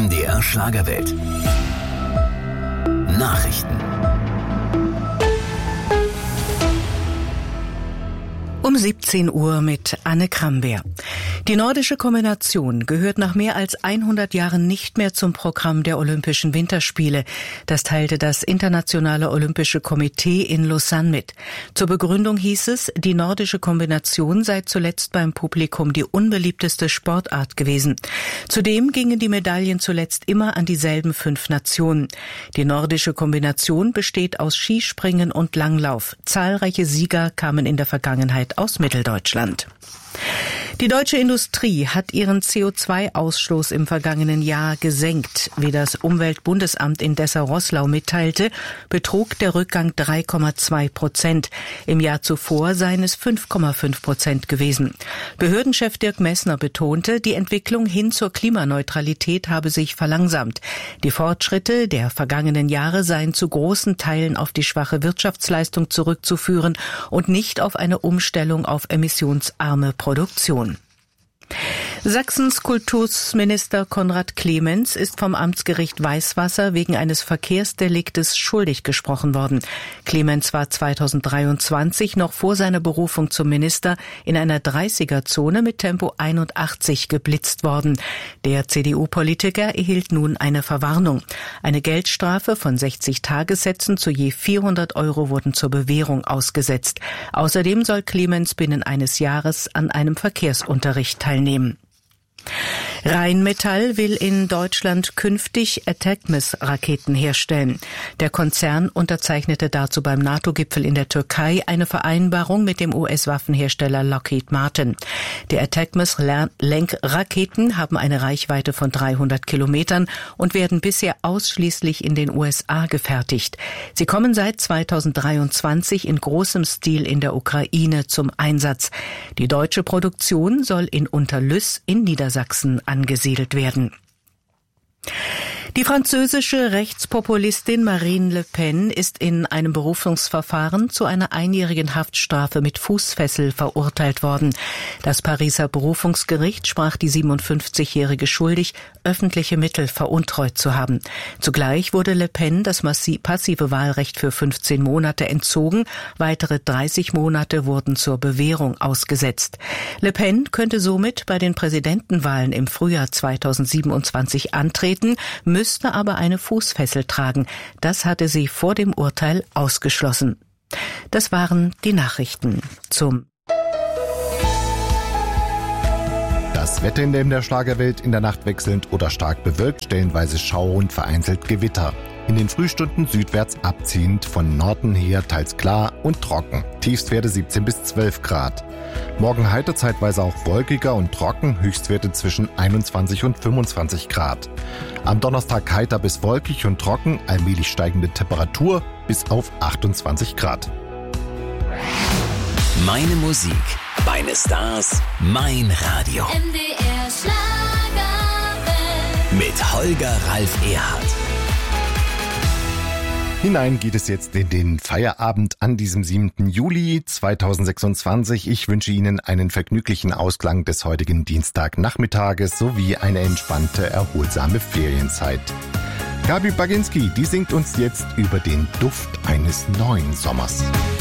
MDR Schlagerwelt. Nachrichten. Um 17 Uhr mit Anne Krambeer. Die nordische Kombination gehört nach mehr als 100 Jahren nicht mehr zum Programm der Olympischen Winterspiele. Das teilte das Internationale Olympische Komitee in Lausanne mit. Zur Begründung hieß es, die nordische Kombination sei zuletzt beim Publikum die unbeliebteste Sportart gewesen. Zudem gingen die Medaillen zuletzt immer an dieselben 5 Nationen. Die nordische Kombination besteht aus Skispringen und Langlauf. Zahlreiche Sieger kamen in der Vergangenheit aus Mitteldeutschland. Die deutsche Industrie hat ihren CO2-Ausstoß im vergangenen Jahr gesenkt. Wie das Umweltbundesamt in Dessau-Roßlau mitteilte, betrug der Rückgang 3,2%. Im Jahr zuvor seien es 5,5% gewesen. Behördenchef Dirk Messner betonte, die Entwicklung hin zur Klimaneutralität habe sich verlangsamt. Die Fortschritte der vergangenen Jahre seien zu großen Teilen auf die schwache Wirtschaftsleistung zurückzuführen und nicht auf eine Umstellung auf emissionsarme Produktion. Sachsens Kultusminister Konrad Clemens ist vom Amtsgericht Weißwasser wegen eines Verkehrsdeliktes schuldig gesprochen worden. Clemens war 2023 noch vor seiner Berufung zum Minister in einer 30er-Zone mit Tempo 81 geblitzt worden. Der CDU-Politiker erhielt nun eine Verwarnung. Eine Geldstrafe von 60 Tagessätzen zu je 400 € wurden zur Bewährung ausgesetzt. Außerdem soll Clemens binnen eines Jahres an einem Verkehrsunterricht teilnehmen. Rheinmetall will in Deutschland künftig ATACMS-Raketen herstellen. Der Konzern unterzeichnete dazu beim NATO-Gipfel in der Türkei eine Vereinbarung mit dem US-Waffenhersteller Lockheed Martin. Die ATACMS-Lenkraketen haben eine Reichweite von 300 Kilometern und werden bisher ausschließlich in den USA gefertigt. Sie kommen seit 2023 in großem Stil in der Ukraine zum Einsatz. Die deutsche Produktion soll in Unterlüss in Niedersachsen angesiedelt werden. Die französische Rechtspopulistin Marine Le Pen ist in einem Berufungsverfahren zu einer einjährigen Haftstrafe mit Fußfessel verurteilt worden. Das Pariser Berufungsgericht sprach die 57-Jährige schuldig, öffentliche Mittel veruntreut zu haben. Zugleich wurde Le Pen das passive Wahlrecht für 15 Monate entzogen. Weitere 30 Monate wurden zur Bewährung ausgesetzt. Le Pen könnte somit bei den Präsidentenwahlen im Frühjahr 2027 antreten, müsste aber eine Fußfessel tragen. Das hatte sie vor dem Urteil ausgeschlossen. Das waren die Nachrichten zum Das Wetter in der Schlagerwelt: in der Nacht wechselnd oder stark bewölkt, stellenweise Schauer und vereinzelt Gewitter. In den Frühstunden südwärts abziehend, von Norden her teils klar und trocken. Tiefstwerte 17 bis 12 Grad. Morgen heiter, zeitweise auch wolkiger und trocken, Höchstwerte zwischen 21 und 25 Grad. Am Donnerstag heiter bis wolkig und trocken, allmählich steigende Temperatur bis auf 28 Grad. Meine Musik, meine Stars, mein Radio. MDR Schlagerwelt. Mit Holger Ralf Erhardt. Hinein geht es jetzt in den Feierabend an diesem 7. Juli 2026. Ich wünsche Ihnen einen vergnüglichen Ausklang des heutigen Dienstagnachmittages sowie eine entspannte, erholsame Ferienzeit. Gabi Baginski, die singt uns jetzt über den Duft eines neuen Sommers.